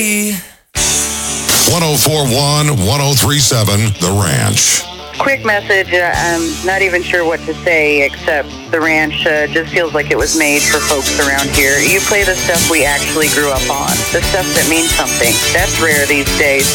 1041, 1037, The Ranch. Quick message. I'm not even sure what to say, except the ranch just feels like it was made for folks around here. You play the stuff we actually grew up on, the stuff that means something. That's rare these days.